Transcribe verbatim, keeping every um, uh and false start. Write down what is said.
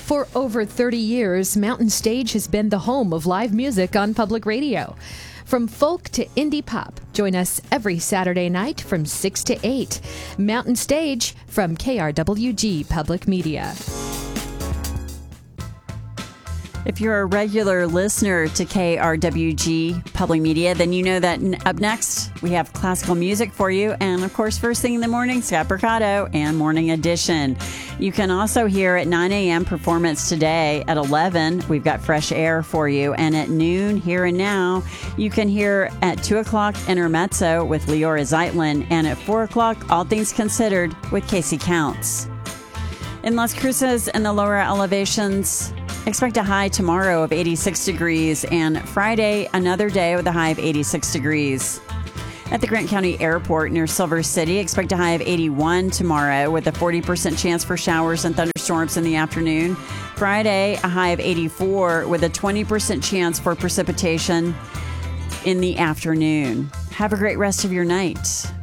For over thirty years, Mountain Stage has been the home of live music on public radio. From folk to indie pop, join us every Saturday night from six to eight. Mountain Stage from K R W G Public Media. If you're a regular listener to K R W G Public Media, then you know that up next we have classical music for you. And of course, first thing in the morning, Scott Mercado and Morning Edition. You can also hear at nine a.m. Performance Today. At eleven, we've got Fresh Air for you. And at noon, Here and Now, you can hear at two o'clock Intermezzo with Leora Zeitlin. And at four o'clock, All Things Considered with Casey Counts. In Las Cruces and the lower elevations, expect a high tomorrow of eighty-six degrees, and Friday, another day with a high of eighty-six degrees. At the Grant County Airport near Silver City, expect a high of eighty-one tomorrow with a forty percent chance for showers and thunderstorms in the afternoon. Friday, a high of eighty-four with a twenty percent chance for precipitation in the afternoon. Have a great rest of your night.